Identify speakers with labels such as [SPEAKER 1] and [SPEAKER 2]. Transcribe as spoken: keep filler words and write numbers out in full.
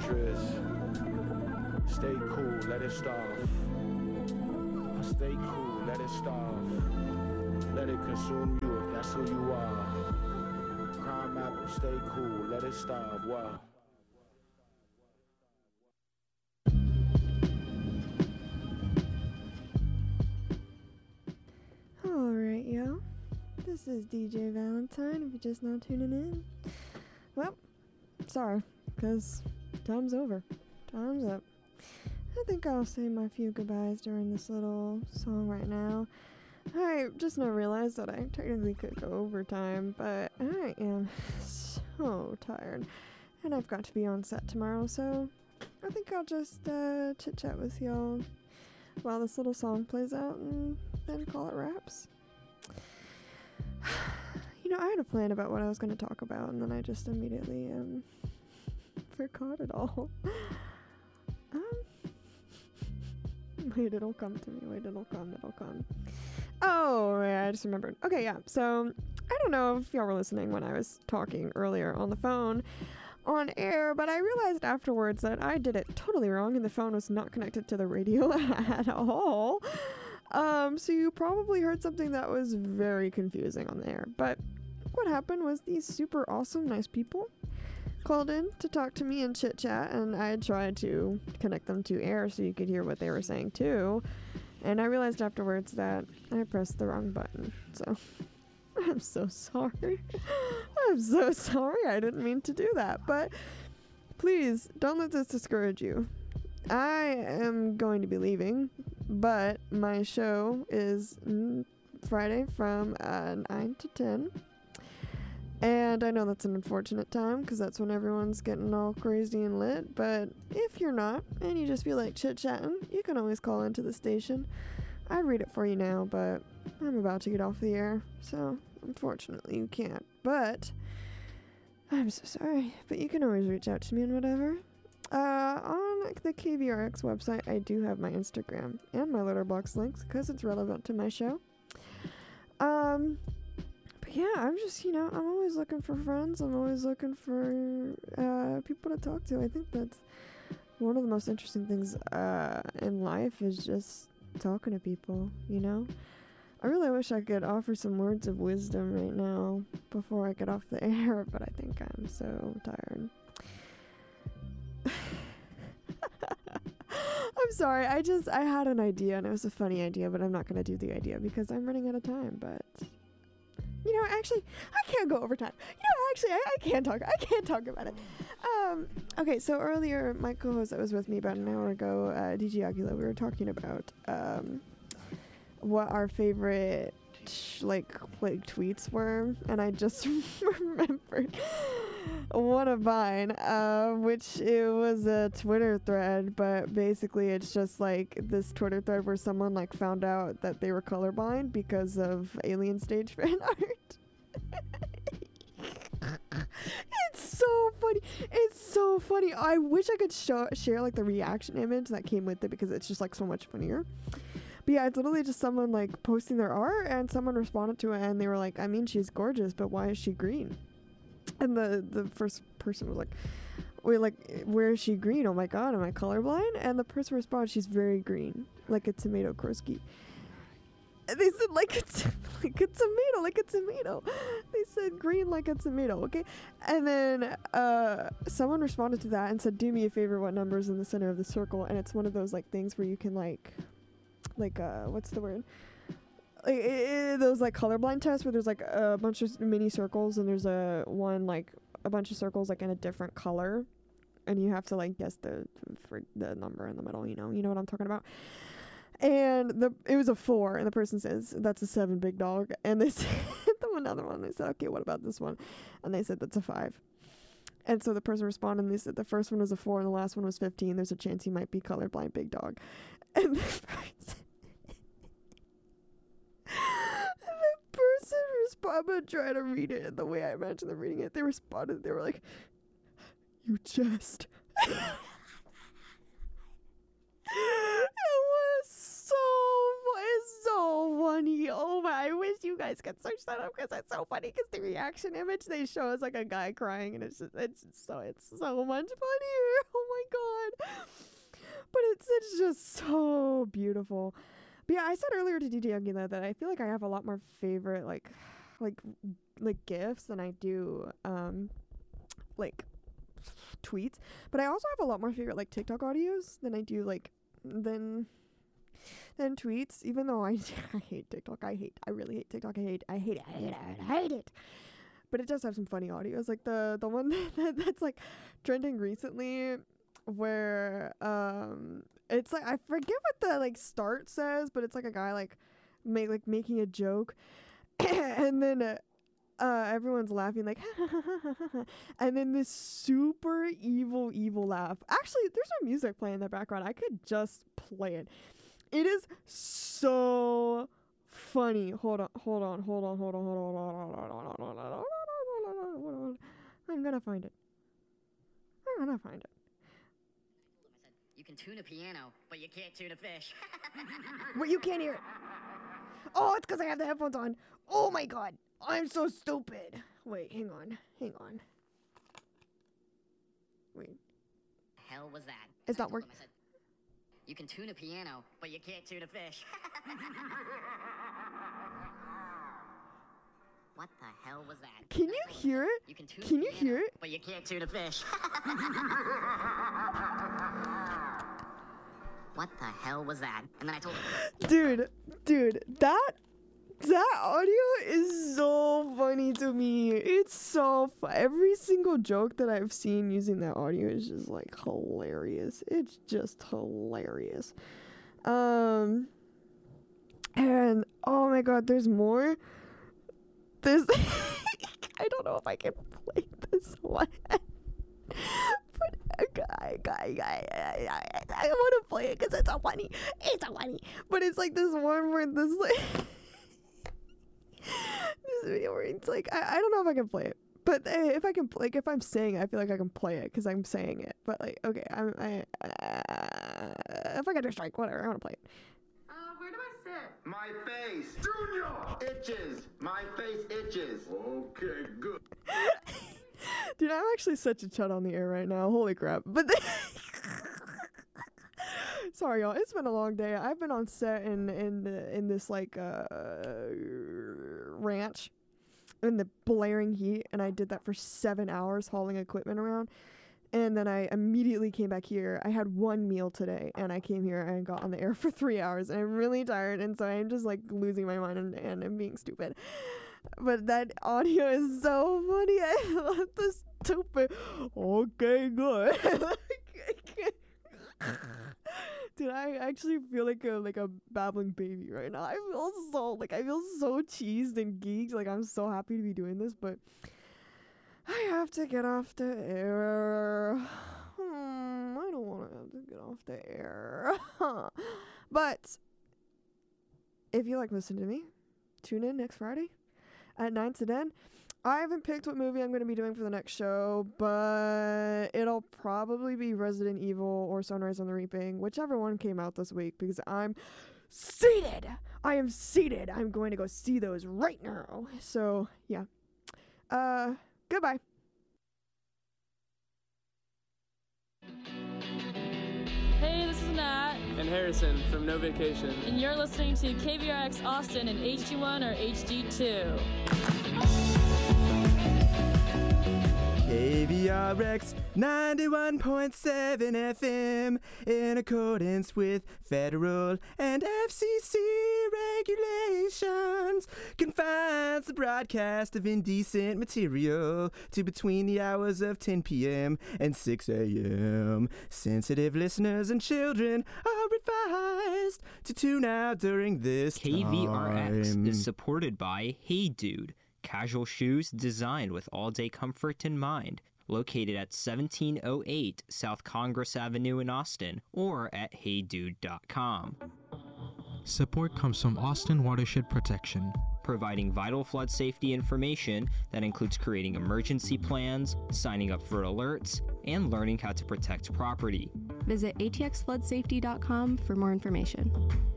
[SPEAKER 1] dangerous. Stay cool, let it starve. Stay cool, let it starve. Let it consume you if that's who you are. Crime apple, stay cool, let it starve. Wow.
[SPEAKER 2] Alright, y'all. This is D J Valentine, if you're just now tuning in. Well, sorry, because time's over. Time's up. I think I'll say my few goodbyes during this little song right now. I just now realized that I technically could go overtime, but I am so tired. And I've got to be on set tomorrow, so I think I'll just uh, chit-chat with y'all while this little song plays out and then call it wraps. You know, I had a plan about what I was going to talk about, and then I just immediately um forgot it all. um, wait, it'll come to me. Wait, it'll come. It'll come. Oh, yeah, I just remembered. Okay, yeah. So I don't know if y'all were listening when I was talking earlier on the phone on air, but I realized afterwards that I did it totally wrong, and the phone was not connected to the radio at all. Um, so you probably heard something that was very confusing on the air. But what happened was these super awesome, nice people called in to talk to me and chit chat, and I tried to connect them to air so you could hear what they were saying too. And I realized afterwards that I pressed the wrong button. So I'm so sorry. I'm so sorry. I didn't mean to do that. But please don't let this discourage you. I am going to be leaving, but my show is Friday from uh, nine to ten. And I know that's an unfortunate time because that's when everyone's getting all crazy and lit. But if you're not and you just feel like chit-chatting, you can always call into the station. I'd read it for you now, but I'm about to get off the air. So unfortunately you can't. But I'm so sorry. But you can always reach out to me and whatever. Uh, on the K V R X website, I do have my Instagram and my Letterboxd links because it's relevant to my show. Um... Yeah, I'm just, you know, I'm always looking for friends. I'm always looking for uh, people to talk to. I think that's one of the most interesting things uh, in life is just talking to people, you know? I really wish I could offer some words of wisdom right now before I get off the air, but I think I'm so tired. I'm sorry, I just, I had an idea, and it was a funny idea, but I'm not going to do the idea because I'm running out of time, but... You know, actually, I can't go overtime. You know, actually, I, I can't talk. I can't talk about it. Um, okay, so earlier, my co-host that was with me about an hour ago, uh, D J Aguila, we were talking about um, what our favorite, sh- like, like, tweets were, and I just remembered one of mine, uh, which it was a Twitter thread, but basically it's just, like, this Twitter thread where someone, like, found out that they were colorblind because of Alien Stage fan art. It's so funny. It's so funny. I wish I could show, share, like, the reaction image that came with it because it's just, like, so much funnier. But yeah, it's literally just someone, like, posting their art, and someone responded to it, and they were like, I mean, she's gorgeous, but why is she green? And the, the first person was like, wait, like, where is she green? Oh my god, am I colorblind? And the person responded, she's very green, like a tomato Kroski. And they said, like a, t- like a tomato, like a tomato. They said green like a tomato, okay? And then uh, someone responded to that and said, do me a favor, what number is in the center of the circle? And it's one of those, like, things where you can, like, like, uh, what's the word? Like, it, it, those, like, colorblind tests where there's, like, a bunch of mini circles and there's a one, like, a bunch of circles, like, in a different color, and you have to, like, guess the for the number in the middle, you know you know what I'm talking about. And the it was a four, and the person says, that's a seven, big dog. And they said, another one, they said, okay, what about this one? And they said, that's a five. And so the person responded, and they said the first one was a four and the last one was fifteen. There's a chance you might be colorblind, big dog. And the person person responded, I'm gonna try to read it the way I imagine them reading it. They responded, they were like, you just. It was so, it's so funny. Oh my, I wish you guys could search that up because it's so funny because the reaction image they show is like a guy crying and it's just, it's just so, it's so much funnier. Oh my God. But it's, it's just so beautiful. But yeah, I said earlier to D J Yogi that, that I feel like I have a lot more favorite, like, like, like GIFs than I do, um, like tweets. But I also have a lot more favorite, like, TikTok audios than I do, like, than... than tweets, even though I, I hate TikTok. I hate, I really hate TikTok. I hate, I hate it, I hate it, I hate it. But it does have some funny audios, like the, the one that, that's like trending recently where, um, it's like, I forget what the like start says, but it's like a guy like, make, like making a joke and then, uh, uh, everyone's laughing like, and then this super evil, evil laugh. Actually, there's no music playing in the background. I could just play it. It is so funny. Hold on, hold on, hold on, hold on, hold on, hold on, hold on, hold on, hold on, hold on. I'm gonna find it. I'm gonna find it.
[SPEAKER 3] You can tune a piano, but you can't tune a fish.
[SPEAKER 2] Wait, you can't hear it. Oh, it's because I have the headphones on. Oh my God, I'm so stupid. Wait, hang on, hang on. Wait.
[SPEAKER 3] The hell was that?
[SPEAKER 2] It's not working.
[SPEAKER 3] You can tune a piano, but you can't tune a fish. What the hell was that?
[SPEAKER 2] Can you hear it?
[SPEAKER 3] You can tune
[SPEAKER 2] Can
[SPEAKER 3] a
[SPEAKER 2] you
[SPEAKER 3] piano,
[SPEAKER 2] hear it?
[SPEAKER 3] but you can't tune a fish. What the hell was that? And then I told him.
[SPEAKER 2] Dude, dude, that that audio is so funny to me. It's so fu- every single joke that I've seen using that audio is just like hilarious. It's just hilarious. Um, and oh my God, there's more. There's I don't know if I can play this one. But I, I, I, I, I, I want to play it because it's so funny. It's so funny. But it's like this one where this like this video where it's like I, I don't know if I can play it, but uh, if I can like if I'm saying it, I feel like I can play it because I'm saying it. But like okay, I'm I uh, if I get a strike, whatever, I want to play it.
[SPEAKER 4] Uh, where do I sit?
[SPEAKER 5] My face. Junior. Itches. My face itches. Okay, good.
[SPEAKER 2] Dude, I'm actually such a chud on the air right now. Holy crap. But then sorry, y'all. It's been a long day. I've been on set in in in this like uh ranch in the blaring heat, and I did that for seven hours hauling equipment around. And then I immediately came back here. I had one meal today, and I came here and got on the air for three hours. And I'm really tired, and so I'm just like losing my mind and, and I'm being stupid. But that audio is so funny. I love the stupid. Okay, good. Dude, I actually feel like a like a babbling baby right now. I feel so like I feel so cheesed and geeked. Like I'm so happy to be doing this, but I have to get off the air. Hmm, I don't want to have to get off the air. But if you like listening to me, tune in next Friday at nine to ten. I haven't picked what movie I'm going to be doing for the next show, but it'll probably be Resident Evil or Sunrise on the Reaping, whichever one came out this week, because I'm seated. I am seated. I'm going to go see those right now. So, yeah. Uh, goodbye.
[SPEAKER 6] Hey, this is Nat.
[SPEAKER 7] And Harrison from No Vacation.
[SPEAKER 6] And you're listening to K V R X Austin in H D one or H D two.
[SPEAKER 8] K V R X ninety-one point seven F M in accordance with federal and F C C regulations confines the broadcast of indecent material to between the hours of ten p.m. and six a.m. Sensitive listeners and children are advised to tune out during this
[SPEAKER 9] K V R X
[SPEAKER 8] time.
[SPEAKER 9] is supported by Hey Dude, casual shoes designed with all-day comfort in mind, located at seventeen oh eight South Congress Avenue in Austin, or at hey dude dot com.
[SPEAKER 10] Support comes from Austin Watershed Protection,
[SPEAKER 9] providing vital flood safety information that includes creating emergency plans, signing up for alerts, and learning how to protect property.
[SPEAKER 11] Visit A T X flood safety dot com for more information.